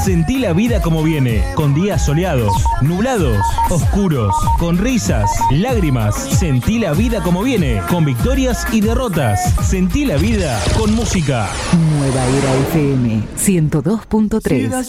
Sentí la vida como viene, con días soleados, nublados, oscuros, con risas, lágrimas. Sentí la vida como viene, con victorias y derrotas. Sentí la vida con música. Nueva Era FM 102.3.